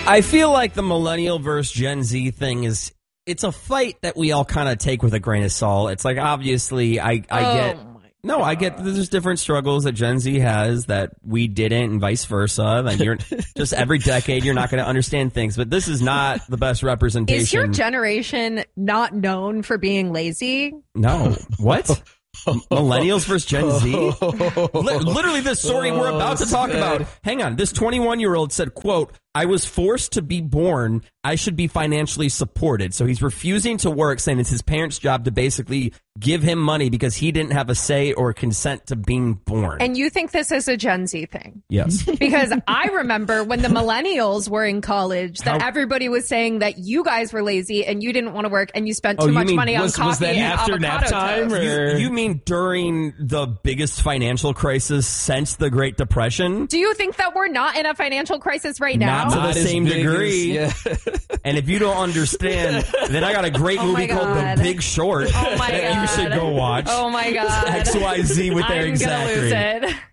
I feel like the millennial versus Gen Z thing it's a fight that we all kind of take with a grain of salt. It's like, obviously, I get there's different struggles that Gen Z has that we didn't, and vice versa. Like, you're just every decade, you're not going to understand things, but this is not the best representation. Is your generation not known for being lazy? No. What? Millennials versus Gen Z? Literally the story we're about to talk about. Hang on. This 21-year-old said, quote, "I was forced to be born. I should be financially supported." So he's refusing to work, saying it's his parents' job to basically give him money because he didn't have a say or consent to being born. And you think this is a Gen Z thing? Yes. Because I remember when the millennials were in college that everybody was saying that you guys were lazy and you didn't want to work and you spent too much money on coffee was that and after nap time? Toast. You mean during the biggest financial crisis since the Great Depression? Do you think that we're not in a financial crisis right now? Not to the same degree. And if you don't understand, then I got a great movie called The Big Short that you should go watch. Oh my God. XYZ with their exact I'm gonna lose it.